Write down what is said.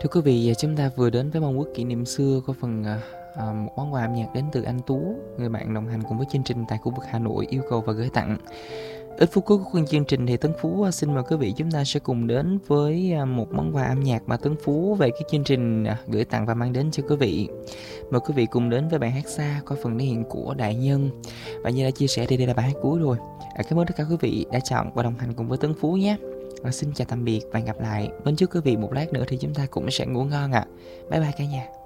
Thưa quý vị, chúng ta vừa đến với mong ước kỷ niệm xưa của một món quà âm nhạc đến từ anh Tú, người bạn đồng hành cùng với chương trình tại khu vực Hà Nội yêu cầu và gửi tặng. Ít phút cuối của chương trình thì Tấn Phú xin mời quý vị chúng ta sẽ cùng đến với một món quà âm nhạc mà Tấn Phú về cái chương trình gửi tặng và mang đến cho quý vị. Mời quý vị cùng đến với bài hát Xa qua phần thể hiện của Đại Nhân. Và như đã chia sẻ thì đây là bài hát cuối rồi. Cảm ơn tất cả quý vị đã chọn và đồng hành cùng với Tấn Phú nhé. Xin chào tạm biệt và hẹn gặp lại. Bên trước quý vị một lát nữa thì chúng ta cũng sẽ ngủ ngon ạ. Bye bye cả nhà.